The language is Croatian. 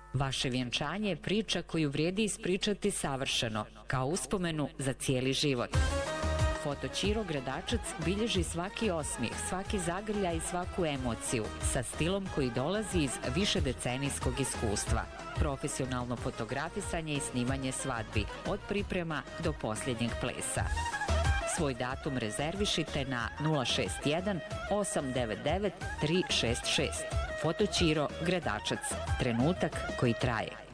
Vaše vjenčanje je priča koju vrijedi ispričati savršeno, kao uspomenu za cijeli život. Foto Ćiro Gradačac bilježi svaki osmijeh, svaki zagrljaj i svaku emociju, sa stilom koji dolazi iz višedecenijskog iskustva. Profesionalno fotografisanje i snimanje svadbi, od priprema do posljednjeg plesa. Svoj datum rezervišite na 061 899 366. Foto Ćiro Gradačac. Trenutak koji traje.